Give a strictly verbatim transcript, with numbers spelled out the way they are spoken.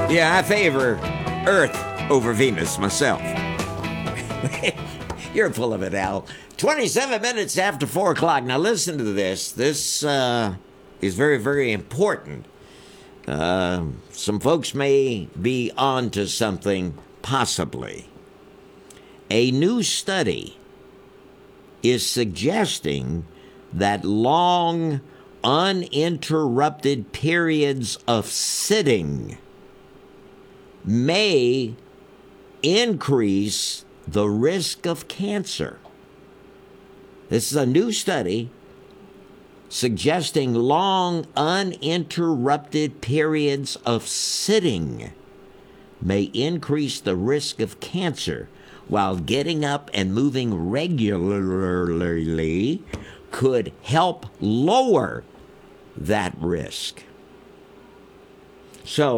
Yeah, I favor Earth over Venus myself. You're full of it, Al. twenty-seven minutes after four o'clock. Now listen to this. This uh, is very, very important. Uh, some folks may be on to something, possibly. A new study is suggesting that long, uninterrupted periods of sitting may increase the risk of cancer. This is a new study suggesting long, uninterrupted periods of sitting may increase the risk of cancer, while getting up and moving regularly could help lower that risk. So